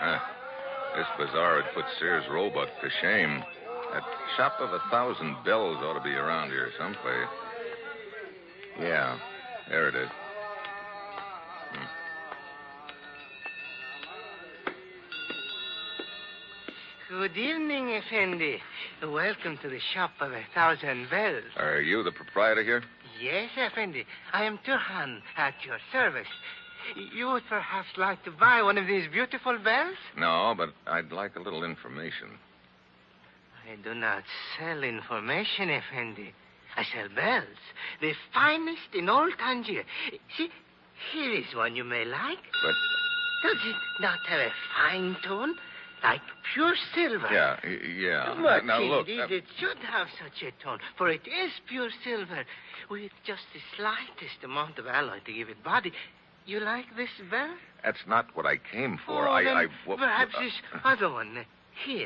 This bazaar would put Sears Roebuck to shame. That shop of 1,000 bells ought to be around here someplace. Yeah, there it is. Good evening, Effendi. Welcome to the shop of 1,000 bells. Are you the proprietor here? Yes, Effendi. I am Turhan, at your service. You would perhaps like to buy one of these beautiful bells? No, but I'd like a little information. I do not sell information, Effendi. I sell bells, the finest in all Tangier. See, here is one you may like. But... Does it not have a fine tone? Like pure silver. Yeah. But now, look. Indeed, it should have such a tone, for it is pure silver, with just the slightest amount of alloy to give it body. You like this bell? That's not what I came for. Perhaps this other one. Here.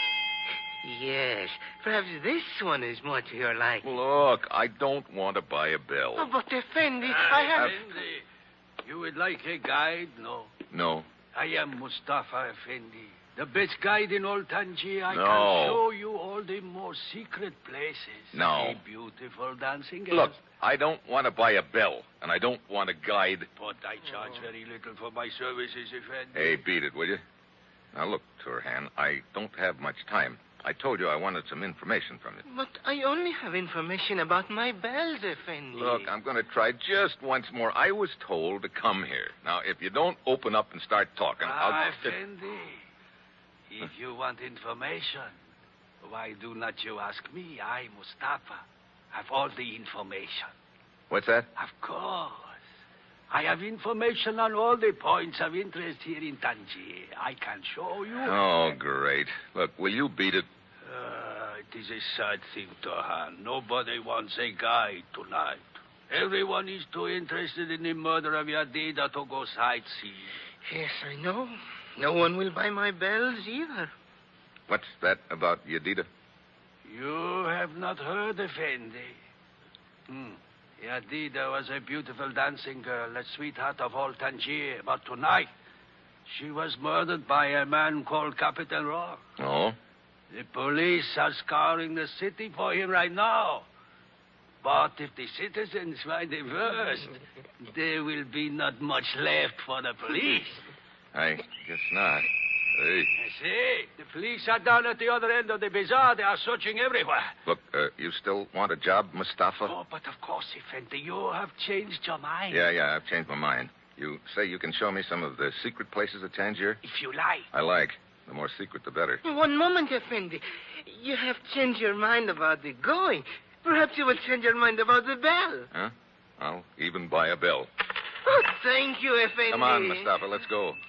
Yes, perhaps this one is more to your liking. Look, I don't want to buy a bell. Oh, but Effendi, I have... Effendi, you would like a guide? No. No. I am Mustafa Effendi, the best guide in all Tangier. I No. can show you all the more secret places. No. The beautiful dancing girls. Look, I don't want to buy a bell, and I don't want a guide. But I charge very little for my services, Effendi. Hey, beat it, will you? Now, look, Turhan, I don't have much time. I told you I wanted some information from you. But I only have information about my bells, Effendi. Look, I'm going to try just once more. I was told to come here. Now, if you don't open up and start talking, I'll... Effendi, if you want information, why do not you ask me? I, Mustafa, have all the information. What's that? Of course. I have information on all the points of interest here in Tangier. I can show you. Oh, great. Look, will you beat it? It is a sad thing, Turhan. Nobody wants a guide tonight. Everyone is too interested in the murder of Yadida to go sightseeing. Yes, I know. No one will buy my bells either. What's that about Yadida? You have not heard, Effendi. Yadida was a beautiful dancing girl, a sweetheart of all Tangier. But tonight, she was murdered by a man called Captain Rock. Oh? The police are scouring the city for him right now. But if the citizens find him first, there will be not much left for the police. I guess not. Hey. You see, the police are down at the other end of the bazaar. They are searching everywhere. Look, you still want a job, Mustafa? Oh, but of course, Effendi, you have changed your mind. Yeah, I've changed my mind. You say you can show me some of the secret places of Tangier? If you like. I like. The more secret, the better. One moment, Effendi. You have changed your mind about the going. Perhaps you will change your mind about the bell. Huh? I'll even buy a bell. Oh, thank you, Effendi. Come on, Mustafa, let's go.